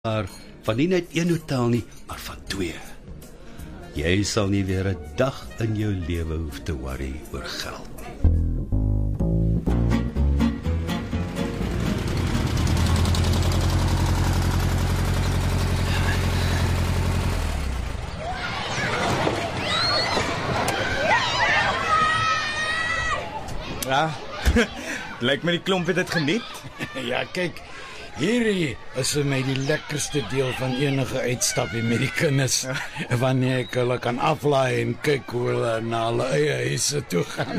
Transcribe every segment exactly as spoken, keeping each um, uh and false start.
Maar van nie net een hotel nie, maar van twee. Jy sal nie weer 'n dag in jou lewe hoef te worry oor geld nie. Ja, lyk my die klomp het dit geniet. Ja, kyk, hierdie is vir my die lekkerste deel van enige uitstapie met die kinders. Wanneer ek hulle kan aflaai en kyk hoe hulle na hulle eie huise toe gaan.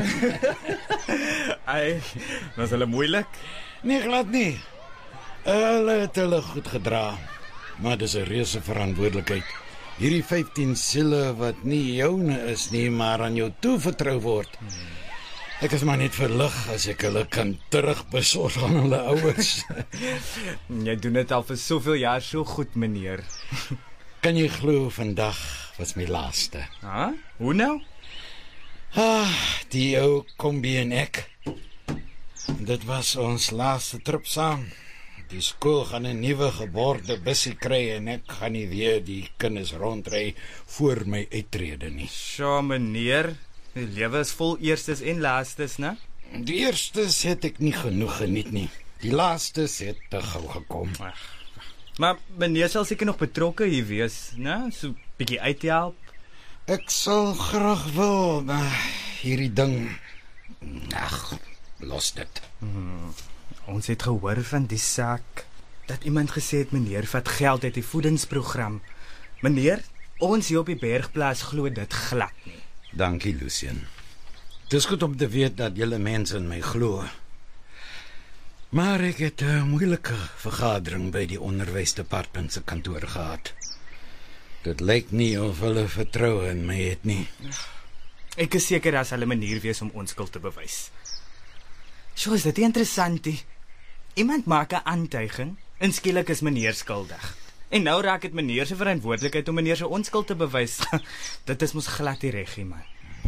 Ai, was hulle moeilik? Nee, glad nie. Hulle het hulle goed gedra. Maar dis 'n reuse verantwoordelikheid. Hierdie vyftien siele wat nie joune is nie, maar aan jou toevertrou word. Ek is maar net verlig as ek hulle kan terugbesorg aan hulle ouers. Jy doen dit al vir soveel jaar so goed, meneer. Kan jy glo vandag was my laaste. Ah, hoe nou? Ah, die ou Kombi en ek. Dit was ons laaste trip saam. Die skool gaan 'n nuwe geborde bussie kry en ek gaan nie weer die kinders rondry voor my uittrede nie. Sjoe, meneer. Die lewe is vol eerstes en laastes, né? Die eerstes het ek nie genoeg geniet nie. Die laastes het te gou gekom. Ach, maar meneer sal seker nog betrokke hier wees, né? So bietjie uithelp. Ek sal graag wil, maar hierdie ding, ag, los dit. Hmm. Ons het gehoor van die saak dat iemand gesê het meneer vat geld uit die voedingsprogram. Meneer, ons hier op die bergplaas glo dit glad nie. Dankie, Lucien. Dis goed om te weet dat julle mense in my glo. Maar ek het 'n moeilike vergadering by die onderwysdepartement se kantoor gehad. Dit lyk nie of hulle vertroue in my het nie. Ek is seker as hulle 'n manier wees om onskuld te bewys. So is dit interessant. Die. Iemand maak 'n aantuiging en skielik is meneer skuldig. En nou raak dit meneer se verantwoordelikheid om meneer se onskuld te bewys. Dit is mos glad die reggie, man.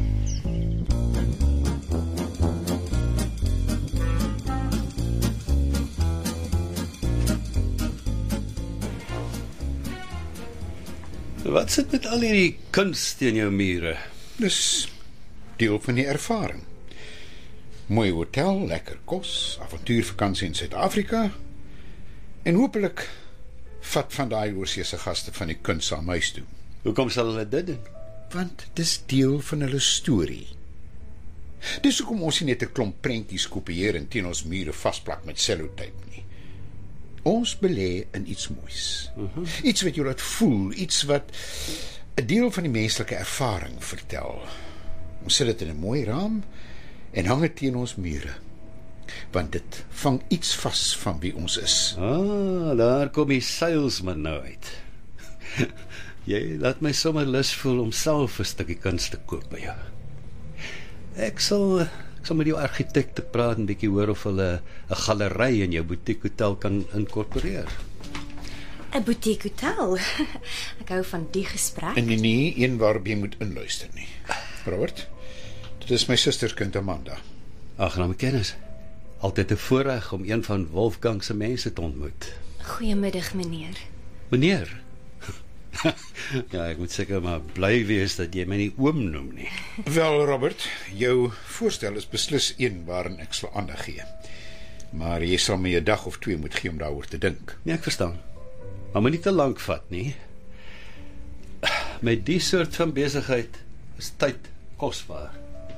Wat sit met al hierdie kuns teen jou mure? Dis deel van die ervaring. Mooi hotel, lekker kos, avontuurvakansie in Suid-Afrika en hopelik vat van daai oorseese gaste van die kuns saam huis toe. Hoekom sal hulle dit doen? Want dis deel van hulle storie. Dis hoekom ons nie net 'n klomp prentjies kopieer en teen ons mure vasplak met sellotape nie. Ons belê in iets moois. Uh-huh. Iets wat jou laat voel, iets wat 'n deel van die menslike ervaring vertel. Ons sit dit in 'n mooi raam en hang dit teen ons mure. Want dit vang iets vas van wie ons is. Ah, daar kom die salesman nou uit. Jy laat my sommer lus voel om self 'n stukkie kuns te koop by jou. Ek sal, ek sal met jou argitekte praat en bietjie hoor of hulle 'n galery in jou butiekhotel kan inkorporeer. 'n Butiekhotel? Ek hou van die gesprek. En nie, nie een waarop jy moet inluister nie. Robert, dit is my susterskind Amanda. Aangename kennis. Altyd 'n voorreg om een van Wolfgang se mense te ontmoet. Goeiemiddag, meneer. Meneer? Ja, ek moet seker maar bly wees dat jy my nie oom noem nie. Wel, Robert, jou voorstel is beslis een waarin ek sal aandag gee. Maar jy sal my 'n dag of twee moet gee om daaroor te dink. Nee, ek verstaan. Maar moet nie te lank vat nie. Met die soort van besigheid is tyd kosbaar.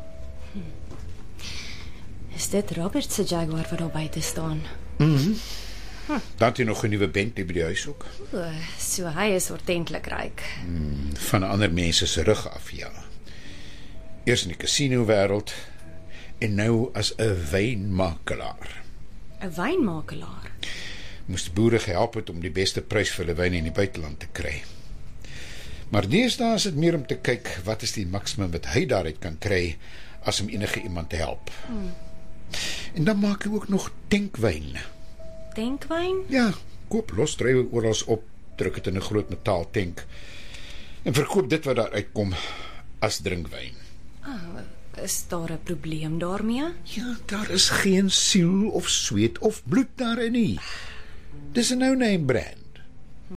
Is dit Robert se Jaguar wat daar buite staan? Mhm. Hm. Dan het jy nog 'n nuwe Bentley by die huis ook. O, so hy is ordentlik ryk. Hmm, van ander mense se rug af, ja. Eers in die casino wêreld en nou as 'n wynmakelaar. 'n Wynmakelaar. Moes die boere gehelp het om die beste prys vir hulle wyn in die buiteland te kry. Maar deesdae is dit meer om te kyk wat is die maksimum wat hy daaruit kan kry as om enige iemand te help. Hmm. En dan maak hy ook nog tankwyn. Tankwyn? Ja, koop los drywe oral op, druk dit in 'n groot metaal tank en verkoop dit wat daar uitkom as drinkwyn. Oh, is daar 'n probleem daarmee? Ja, daar is geen siel of sweet of bloed daarin nie. Dis 'n no-name brand.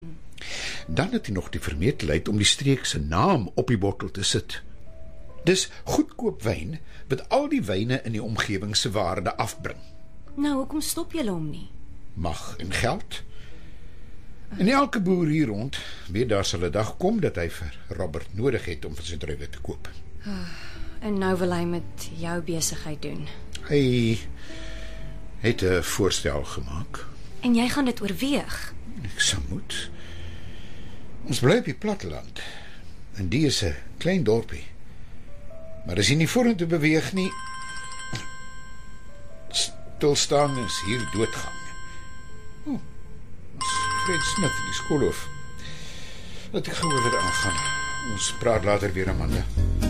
Dan het hy nog die vermetelheid om die streek se naam op die bottel te sit. Dis goedkoop wyn wat al die wyne in die omgewing se waarde afbring. Nou, hoekom stop julle hom nie? Mag en geld. En elke boer hier rond weet daar sal 'n dag kom dat hy vir Robert nodig het om vir sy druiwe te koop. En nou wil hy met jou besigheid doen. Hy het 'n voorstel gemaak. En jy gaan dit oorweeg. Ek sal moet. Ons bly op die platteland. En die is 'n klein dorpie. Maar as jy nie vorentoe beweeg nie, stilstaan is hier doodgang. Oh, Fred Smith in die skoolhof. Laat ek gou oor dit aangaan. Ons praat later weer, Amanda.